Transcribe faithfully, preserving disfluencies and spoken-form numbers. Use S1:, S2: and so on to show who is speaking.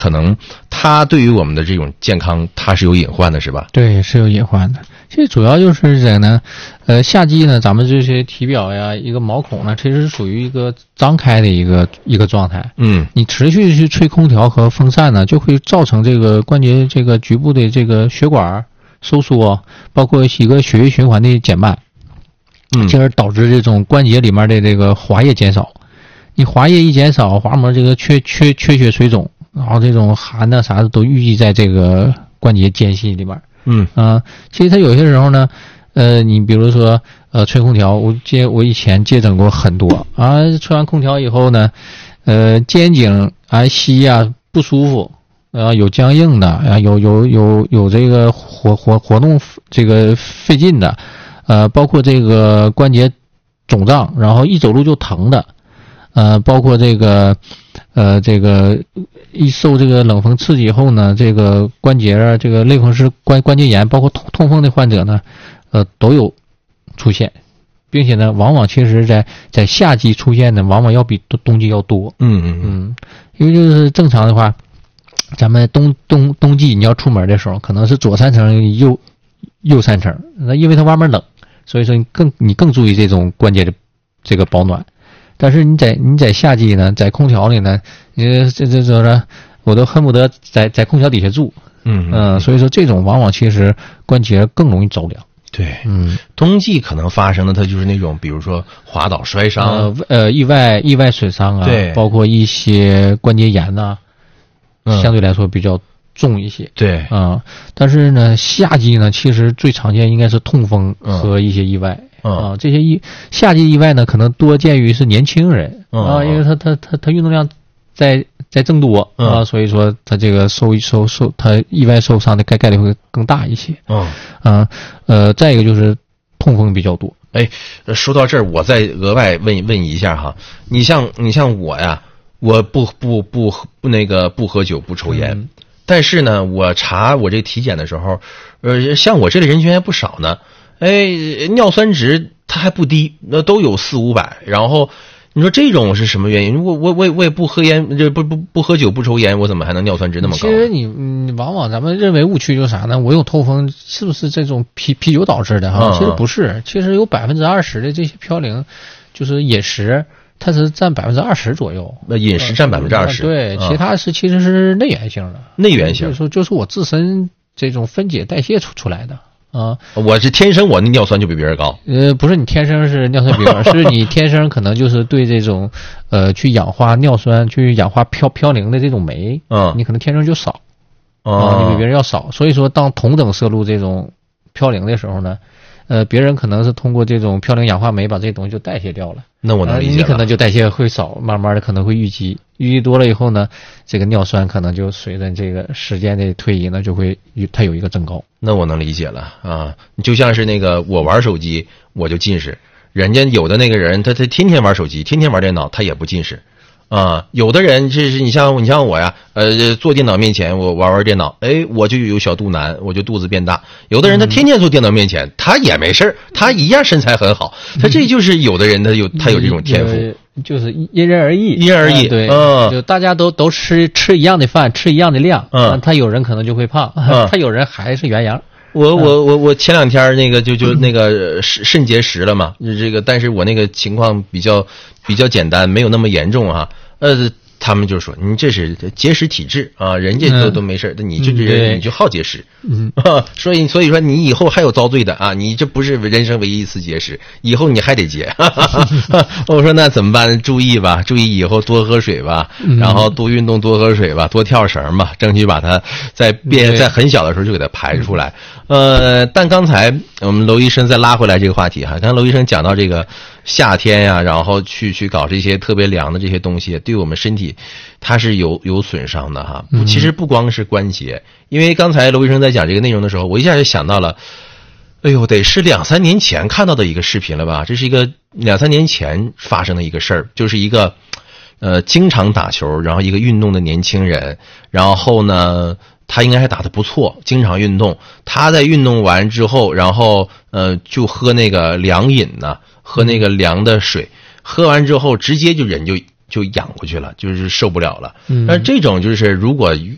S1: 可能它对于我们的这种健康，它是有隐患的，是吧？
S2: 对，是有隐患的。其实主要就是在呢，呃，夏季呢，咱们这些体表呀，一个毛孔呢，其实是属于一个张开的一个一个状态。
S1: 嗯，
S2: 你持续去吹空调和风扇呢，就会造成这个关节这个局部的这个血管收缩，包括一个血液循环的减慢，
S1: 嗯，
S2: 进而导致这种关节里面的这个滑液减少。你滑液一减少，滑膜这个缺缺缺血水肿，然后这种寒呐啥的都淤积在这个关节间隙里面。
S1: 嗯
S2: 啊、呃，其实它有些时候呢，呃，你比如说呃吹空调，我接我以前接诊过很多啊，吹完空调以后呢，呃肩颈啊膝啊不舒服，啊有僵硬的啊有有有有这个活活活动这个费劲的，呃包括这个关节肿胀，然后一走路就疼的。呃，包括这个，呃，这个一受这个冷风刺激以后呢，这个关节啊，这个类风湿关关节炎，包括痛痛风的患者呢，呃，都有出现，并且呢，往往其实在在夏季出现的，往往要比冬冬季要多。
S1: 嗯嗯
S2: 嗯，因为就是正常的话，咱们冬冬冬季你要出门的时候，可能是左三层右右三层，那因为它外面冷，所以说你更你更注意这种关节的这个保暖。但是你在你在夏季呢，在空调里呢，你这这这呢，我都恨不得在在空调底下住。
S1: 嗯
S2: 嗯、呃，所以说这种往往其实关节更容易着凉。
S1: 对，
S2: 嗯，
S1: 冬季可能发生的，它就是那种，比如说滑倒、摔伤，
S2: 呃呃，意外意外损伤啊，
S1: 对，
S2: 包括一些关节炎呐、啊，嗯、相对来说比较重一些。
S1: 对，
S2: 啊、呃，但是呢，夏季呢，其实最常见应该是痛风和一些意外。嗯
S1: 嗯
S2: 啊，这些意夏季意外呢，可能多见于是年轻人、
S1: 嗯、
S2: 啊，因为他他他他运动量在在增多、
S1: 嗯、
S2: 啊，所以说他这个受受受他意外受伤的概概率会更大一些。
S1: 嗯
S2: 啊呃，再一个就是痛风比较多。
S1: 哎，说到这儿，我再额外问问一下哈，你像你像我呀，我不不不不那个不喝酒不抽烟、嗯，但是呢，我查我这体检的时候，呃，像我这类人群还不少呢。哎，尿酸值它还不低，那都有四五百。然后你说这种是什么原因？我我我我也不喝烟，这不不不喝酒不抽烟，我怎么还能尿酸值那么高？
S2: 其实你你往往咱们认为误区就是啥呢？我有痛风是不是这种啤啤酒导致的哈、嗯？其实不是，其实有百分之二十的这些嘌呤，就是饮食它是占百分之二十左右。
S1: 那饮食占百分之二十，
S2: 对，
S1: 嗯、
S2: 其他是其实是内源性的。
S1: 内源性，
S2: 就是说就是我自身这种分解代谢出出来的。啊，
S1: 我是天生我的尿酸就比别人高。
S2: 呃，不是你天生是尿酸比别人，是你天生可能就是对这种呃去氧化尿酸、去氧化嘌嘌呤的这种酶，
S1: 嗯，
S2: 你可能天生就少，
S1: 啊、
S2: 呃，你比别人要少。所以说，当同等摄入这种嘌呤的时候呢，呃，别人可能是通过这种嘌呤氧化酶把这些东西就代谢掉了。
S1: 那我能理解了、
S2: 呃、你可能就代谢会少，慢慢的可能会淤积，淤积多了以后呢，这个尿酸可能就随着这个时间的推移呢，就会它有一个增高。
S1: 那我能理解了啊，就像是那个我玩手机我就近视，人家有的那个人他他天天玩手机，天天玩电脑，他也不近视。啊，有的人这是你像你像我呀，呃，坐电脑面前我玩玩电脑，哎，我就有小肚腩，我就肚子变大。有的人他天天坐电脑面前，嗯、他也没事他一样身材很好。他这就是有的人他有他有这种天赋，
S2: 嗯、就是因人而异，
S1: 因人而异。
S2: 啊、对，
S1: 嗯，
S2: 就大家都都吃吃一样的饭，吃一样的量，
S1: 嗯，
S2: 他有人可能就会胖，
S1: 嗯、
S2: 他有人还是原样。
S1: 我我我我前两天那个就就那个肾肾结石了嘛，这个但是我那个情况比较比较简单，没有那么严重啊，呃。他们就说你这是结石体质啊，人家都、嗯、都没事，你就这、嗯、你就好结石，
S2: 嗯，
S1: 所以所以说你以后还有遭罪的啊，你这不是人生唯一一次结石，以后你还得结。我说那怎么办？注意吧，注意以后多喝水吧，
S2: 嗯、
S1: 然后多运动多喝水吧，多跳绳吧，争取把它在变在很小的时候就给它排出来。呃，但刚才我们娄医生再拉回来这个话题哈，刚才娄医生讲到这个夏天呀、啊，然后去去搞这些特别凉的这些东西，对我们身体它是有有损伤的哈。其实不光是关节，因为刚才娄医生在讲这个内容的时候，我一下就想到了，哎呦，得是两三年前看到的一个视频了吧？这是一个两三年前发生的一个事儿，就是一个呃经常打球，然后一个运动的年轻人，然后呢。他应该还打得不错，经常运动。他在运动完之后，然后呃就喝那个凉饮呢，喝那个凉的水，喝完之后直接就人就就仰过去了，就是受不了了。嗯，但这种就是如果